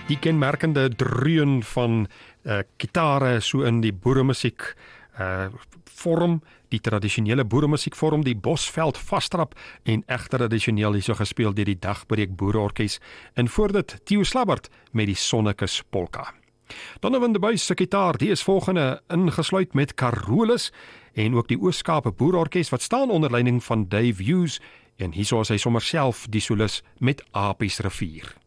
Die kenmerkende dreun van gitare so in die boeremusiek vorm, die tradisionele boeremusiekvorm, die Bosveld vastrap en egter tradisioneel hierso gespeel deur die Dagbreek Boereorkes en voor dit Theo Slabbert met die Sonnekus polka. Donovan de Buys se gitaar, die is volgende ingesluit met Carolus en ook die Oos-Kaap Boereorkes wat staan onder leiding van Dave Hughes en hierso is hy sommer self die solis met Apies Rivier.